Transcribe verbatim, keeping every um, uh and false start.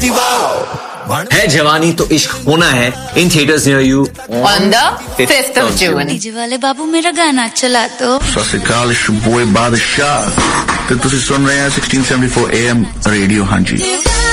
है जवानी तो इश्क होना है in theatres near you on the fifth of June. DJ वाले बाबू मेरा गाना चला दो। सत श्री अकाल, बॉय बादशाह ते तुसी सुन रहे हैं sixteen seventy four A M radio. हाँ जी।